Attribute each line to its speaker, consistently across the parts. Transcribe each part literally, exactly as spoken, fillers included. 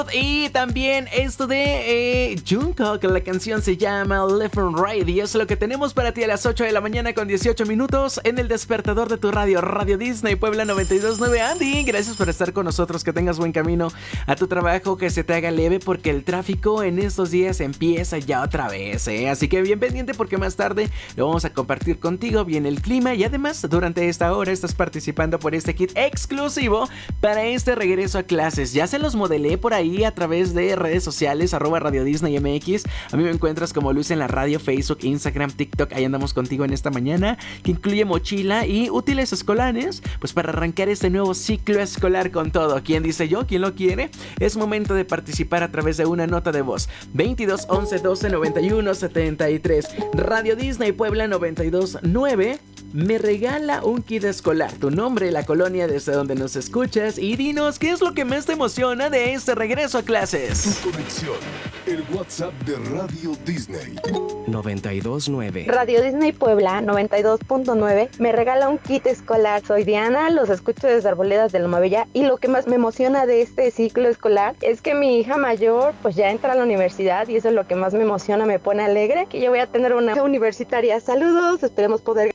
Speaker 1: Y también esto de eh, Jungkook, la canción se llama Left and Right y es lo que tenemos para ti a las ocho de la mañana con dieciocho minutos en el despertador de tu radio, Radio Disney Puebla noventa y dos punto nueve. Andy, gracias por estar con nosotros, que tengas buen camino a tu trabajo, que se te haga leve porque el tráfico en estos días empieza ya otra vez, ¿eh? Así que bien pendiente porque más tarde lo vamos a compartir contigo, bien el clima y además durante esta hora estás participando por este kit exclusivo para este regreso a clases. Ya se los modelé por ahí a través de redes sociales, arroba Radio Disney M X. A mí me encuentras como Luis en la radio, Facebook, Instagram, TikTok. Ahí andamos contigo en esta mañana, que incluye mochila y útiles escolares, pues para arrancar este nuevo ciclo escolar con todo. ¿Quién dice yo? ¿Quién lo quiere? Es momento de participar a través de una nota de voz. veintidós once doce noventa y uno setenta y tres. Radio Disney Puebla noventa y dos punto nueve me regala un kit escolar, tu nombre, la colonia desde donde nos escuchas y dinos qué es lo que más te emociona de este regreso a clases.
Speaker 2: Tu conexión, el WhatsApp de Radio Disney.
Speaker 3: noventa y dos punto nueve.
Speaker 4: Radio Disney Puebla noventa y dos punto nueve me regala un kit escolar. Soy Diana, los escucho desde Arboledas de Loma Bella y lo que más me emociona de este ciclo escolar es que mi hija mayor pues ya entra a la universidad y eso es lo que más me emociona, me pone alegre, que yo voy a tener una universitaria. Saludos, esperemos poder.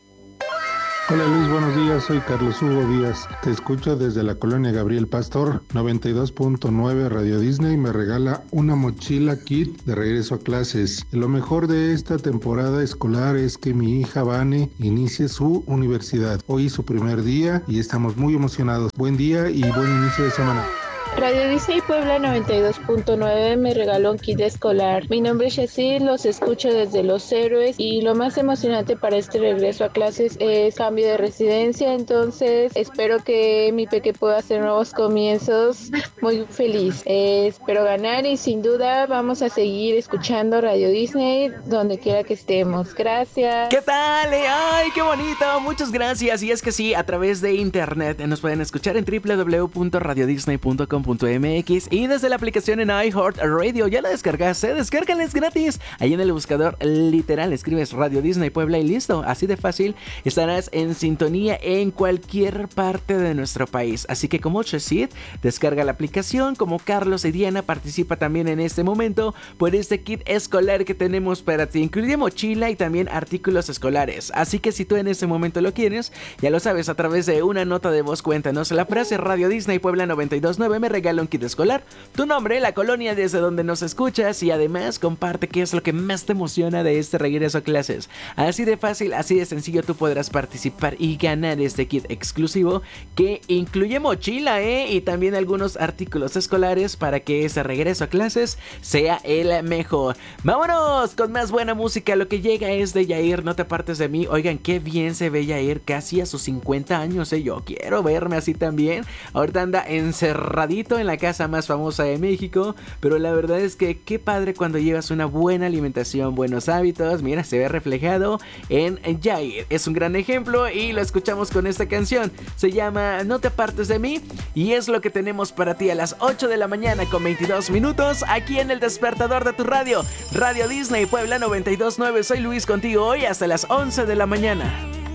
Speaker 5: Hola Luis, buenos días, soy Carlos Hugo Díaz, te escucho desde la colonia Gabriel Pastor. Noventa y dos punto nueve Radio Disney me regala una mochila kit de regreso a clases. Lo mejor de esta temporada escolar es que mi hija Vane inicie su universidad. Hoy es su primer día y estamos muy emocionados. Buen día y buen inicio de semana.
Speaker 6: Radio Disney Puebla noventa y dos punto nueve me regaló un kit escolar. Mi nombre es Shazid, los escucho desde Los Héroes y lo más emocionante para este regreso a clases es cambio de residencia, entonces espero que mi peque pueda hacer nuevos comienzos. Muy feliz, eh, espero ganar y sin duda vamos a seguir escuchando Radio Disney donde quiera que estemos. Gracias.
Speaker 1: ¿Qué tal? ¡Ay, qué bonito! Muchas gracias. Y es que sí, a través de internet nos pueden escuchar en doble u doble u doble u punto radio disney punto com punto m x y desde la aplicación en iHeartRadio. ¿Ya la descargaste? Descárgala, es gratis. Ahí en el buscador literal escribes Radio Disney Puebla y listo. Así de fácil estarás en sintonía en cualquier parte de nuestro país. Así que como Chesed, descarga la aplicación. Como Carlos y Diana, participa también en este momento por este kit escolar que tenemos para ti. Incluye mochila y también artículos escolares. Así que si tú en este momento lo quieres, ya lo sabes, a través de una nota de voz cuéntanos la frase Radio Disney Puebla noventa y dos punto nueve me regala un kit escolar, tu nombre, la colonia desde donde nos escuchas y además comparte qué es lo que más te emociona de este regreso a clases. Así de fácil, así de sencillo tú podrás participar y ganar este kit exclusivo que incluye mochila, ¿eh? Y también algunos artículos escolares para que ese regreso a clases sea el mejor. Vámonos con más buena música, lo que llega es de Yair, no te apartes de mí. Oigan, qué bien se ve Yair casi a sus cincuenta años, ¿eh? Yo quiero verme así también. Ahorita anda encerradito en la casa más famosa de México, pero la verdad es que qué padre cuando llevas una buena alimentación, buenos hábitos. Mira, se ve reflejado en Jair, es un gran ejemplo y lo escuchamos con esta canción, se llama No te apartes de mí y es lo que tenemos para ti a las ocho de la mañana con veintidós minutos aquí en el despertador de tu radio, Radio Disney Puebla noventa y dos punto nueve. Soy Luis contigo hoy hasta las once de la mañana.